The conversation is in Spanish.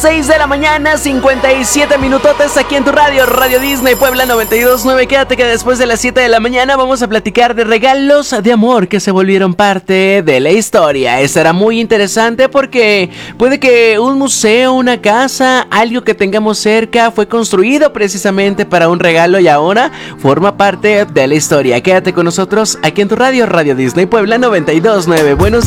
6 de la mañana, 57 minutotes aquí en tu radio, Radio Disney Puebla 92.9. Quédate que después de las 7 de la mañana vamos a platicar de regalos de amor que se volvieron parte de la historia. Estará muy interesante porque puede que un museo, una casa, algo que tengamos cerca fue construido precisamente para un regalo y ahora forma parte de la historia. Quédate con nosotros aquí en tu radio, Radio Disney Puebla 92.9. Buenos